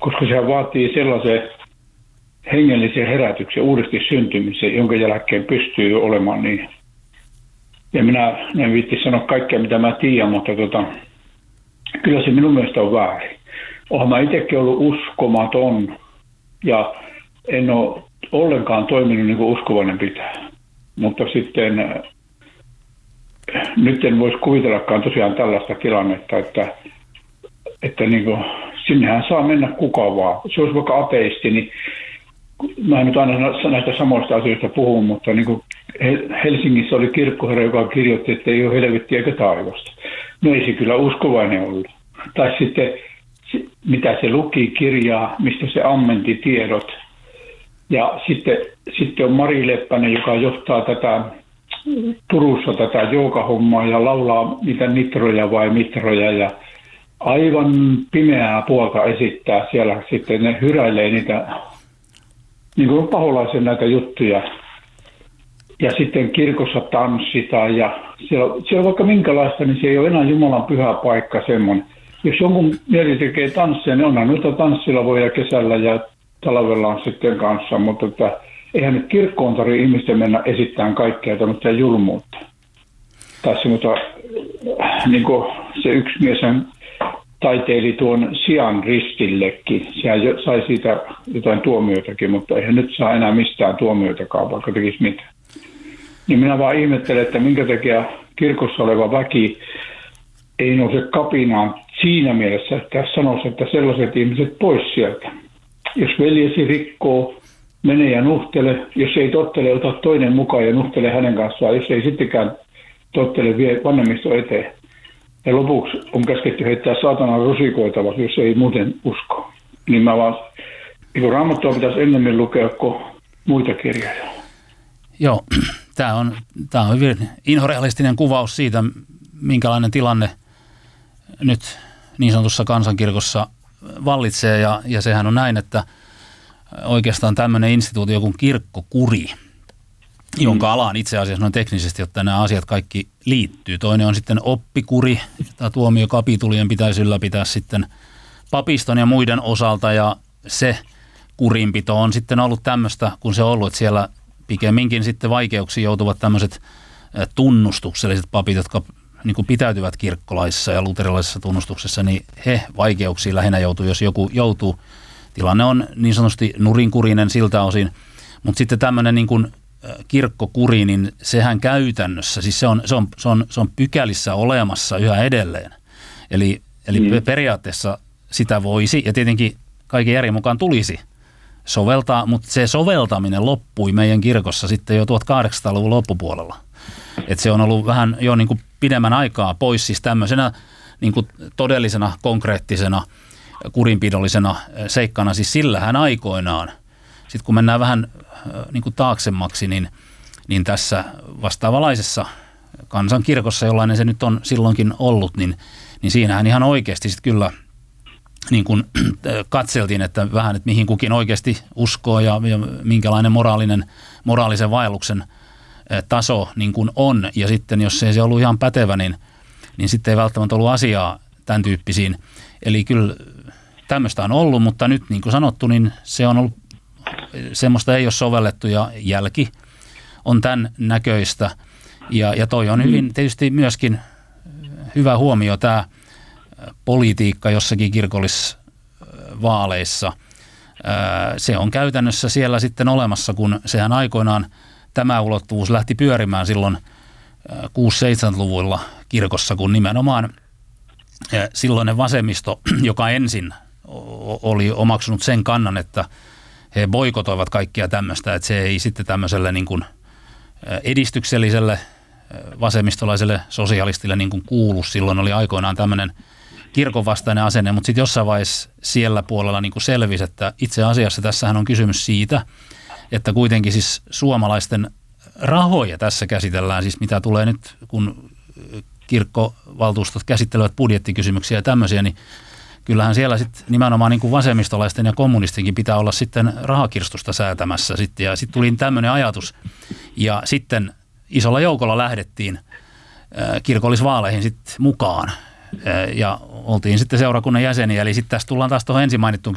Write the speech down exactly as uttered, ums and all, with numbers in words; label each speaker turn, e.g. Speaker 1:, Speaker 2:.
Speaker 1: koska se vaatii sellaisen hengellisen herätyksen, uudesti syntymisen, jonka jälkeen pystyy olemaan niin. Ja minä en viitti sanoa kaikkea, mitä mä tiedän, mutta tota, kyllä se minun mielestä on väärin. Olen mä itsekin ollut uskomaton ja en ole ollenkaan toiminut niin kuin uskovainen pitää. Mutta sitten nyt en voisi kuvitellakaan tosiaan tällaista tilannetta, että, että niin kuin, sinnehän saa mennä kuka vaan. Se olisi vaikka ateisti, niin mä en nyt aina näistä samoista asioista puhu, mutta niin kuin Helsingissä oli kirkkoherra, joka kirjoitti, että ei ole helvettiä eikä taivasta. No ei se kyllä uskovainen ollut. Tai sitten mitä se luki kirjaa, mistä se ammenti tiedot. Ja sitten, sitten on Mari Leppänen, joka johtaa tätä Turussa tätä joogahommaa ja laulaa niitä nitroja vai mitroja ja aivan pimeää puolta esittää siellä. Sitten ne hyräilee niitä niin kuin paholaisen näitä juttuja. Ja sitten kirkossa tanssitaan ja siellä, siellä on vaikka minkälaista, niin se ei ole enää Jumalan pyhä paikka semmoinen. Jos jonkun mieli tekee tanssia, niin onhan noita tanssilla kesällä ja talvella on sitten kanssa, mutta että eihän nyt kirkkoon tarvitse ihmisten mennä esittämään kaikkea tämmöistä julmuutta. Tai semmoista, niin kuin se yksi mies taiteili tuon sian ristillekin. Sehän sai siitä jotain tuomioitakin, mutta eihän nyt saa enää mistään tuomioitakaan, vaikka tekisi mitään. Niin minä vaan ihmettelen, että minkä takia kirkossa oleva väki ei nouse kapinaan siinä mielessä, että sanoisi, että sellaiset ihmiset pois sieltä. Jos veljesi rikkoo, mene ja nuhtele. Jos ei tottele, ota toinen mukaan ja nuhtele hänen kanssaan. Jos ei sittenkään tottele, vie vanhemmisto eteen. Ja lopuksi on käsketty heittää saatanan rusikoita, jos ei muuten usko. Niin mä vaan, niin Raamattua pitäisi ennemmin lukea kuin muita kirjoja.
Speaker 2: Joo, tämä on, tämä on hyvin inhorealistinen kuvaus siitä, minkälainen tilanne nyt niin sanotussa kansankirkossa vallitsee. Ja, ja sehän on näin, että oikeastaan tämmöinen instituutio kuin kirkkokuri, mm. jonka alaan itse asiassa noin teknisesti, jotta nämä asiat kaikki liittyy. Toinen on sitten oppikuri, tämä tuomiokapitulien pitäisi ylläpitää sitten papiston ja muiden osalta, ja se kurinpito on sitten ollut tämmöistä, kun se on ollut, että siellä pikemminkin sitten vaikeuksiin joutuvat tämmöiset tunnustukselliset papit, jotka niin kuin pitäytyvät kirkkolaissa ja luterilaisessa tunnustuksessa, niin he vaikeuksiin lähinnä joutuu, jos joku joutuu. Tilanne on niin sanotusti nurinkurinen siltä osin, mutta sitten tämmöinen niin kuin kirkkokuri, niin sehän käytännössä, siis se on, se on, se on, se on pykälissä olemassa yhä edelleen. Eli, eli mm. periaatteessa sitä voisi, ja tietenkin kaiken järjen mukaan tulisi soveltaa, mutta se soveltaminen loppui meidän kirkossa sitten jo tuhatkahdeksansataaluvun loppupuolella. Et se on ollut vähän jo niin kuin pidemmän aikaa pois siis tämmöisenä niin kuin todellisena, konkreettisena, kurinpidollisena seikkana. Siis sillähän aikoinaan, sitten kun mennään vähän niin kuin taaksemmaksi, niin, niin tässä vastaavanlaisessa kansankirkossa, jollainen se nyt on silloinkin ollut, niin, niin siinähän ihan oikeasti sitten kyllä niin kuin katseltiin, että vähän, että mihin kukin oikeasti uskoo ja, ja minkälainen moraalinen, moraalisen vaelluksen taso niin kuin on. Ja sitten jos ei se ollut ihan pätevä, niin, niin sitten ei välttämättä ollut asiaa tämän tyyppisiin. Eli kyllä tämmöistä on ollut, mutta nyt niin kuin sanottu, niin se on ollut, semmoista ei ole sovellettu ja jälki on tämän näköistä. Ja, ja toi on hyvin tietysti myöskin hyvä huomio tämä politiikka jossakin kirkollisvaaleissa. Se on käytännössä siellä sitten olemassa, kun sehän aikoinaan tämä ulottuvuus lähti pyörimään silloin kuusi-seitsemänkymmentäluvuilla kirkossa, kun nimenomaan silloinen vasemmisto, joka ensin oli omaksunut sen kannan, että he boikotoivat kaikkia tämmöistä, että se ei sitten tämmöiselle niin kuin edistykselliselle vasemmistolaiselle sosialistille niin kuin kuulu. Silloin oli aikoinaan tämmöinen kirkonvastainen asenne, mutta sitten jossain vaiheessa siellä puolella niin kuin selvisi, että itse asiassa tässähän on kysymys siitä, että kuitenkin siis suomalaisten rahoja tässä käsitellään, siis mitä tulee nyt, kun kirkkovaltuustot käsittelevät budjettikysymyksiä ja tämmöisiä, niin kyllähän siellä sitten nimenomaan niin kuin vasemmistolaisten ja kommunistinkin pitää olla sitten rahakirstusta säätämässä sitten. Ja sitten tuli tämmöinen ajatus ja sitten isolla joukolla lähdettiin kirkollisvaaleihin sitten mukaan ja oltiin sitten seurakunnan jäseniä. Eli sitten tässä tullaan taas tuohon ensin mainittuun